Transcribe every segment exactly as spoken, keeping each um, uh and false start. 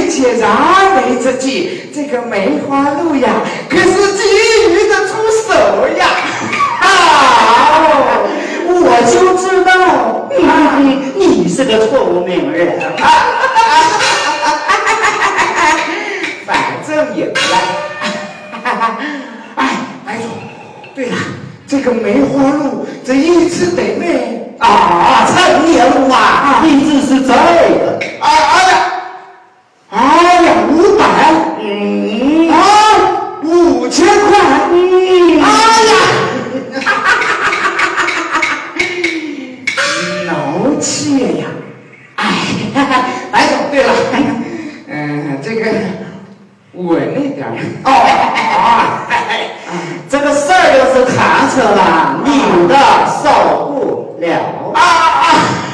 一切让位之际，这个梅花鹿呀，可是急于的出手呀！ 啊，我就知道，嗯，你是个聪明人。 反正也不赖。哎，白总，对了，这个梅花鹿这一只得卖啊，陈年物啊，一只是这个， 啊哎呀，哎呀，五百， 嗯， 啊，五千块， 嗯， 哎呀，挠气呀！哎，白总，对了，嗯，这个稳一点哦啊，这个事儿要是谈成了，你的受不了啊啊！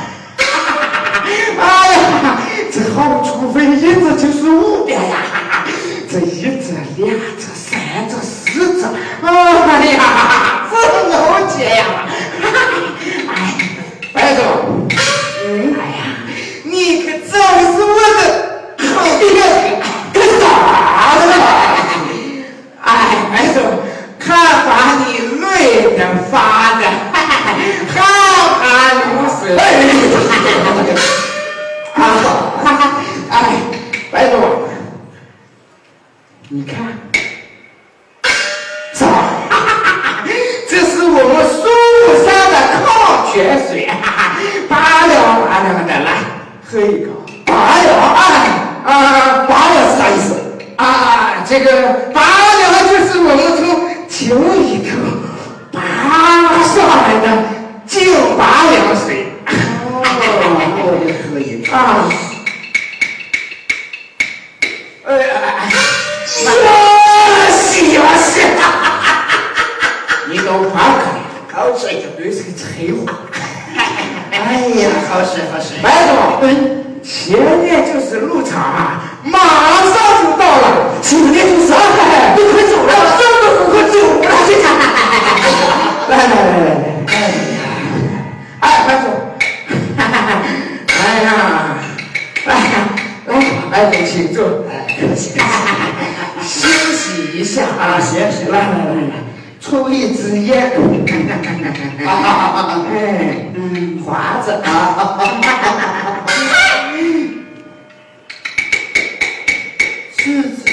哎呀，这好处费一只就是五百呀！这一只、两只、三只、四只，哎呀，真了解呀！哎，白总，嗯，哎呀，你可真是我的好弟弟，干啥呢？哎，白总，看把你累的发的，汗汗如水。啊，哎，白总，你看，走，这是我们树上的矿泉水，八两八两的，来喝一口。 八两， 哎啊， 八两是啥意思？ 啊，这个八两就是我们从井里头拔上来的净八两水。 哦，我也可以啊，哎哎哎，谢谢谢，你都夸可口水就对这个吹话。 哎呀，好事好事。 白总，嗯，前面就是路场啊，马上就到了。 前面就是啊，你快走了， 真的不可走了。来来来来来，哎，哎，白总，哎呀，哎呀，来，白总请坐， 哎，客气客气， 休息一下啊，行行， 来来来来，抽一支烟， 啊， 哎， 嗯，华子啊， 是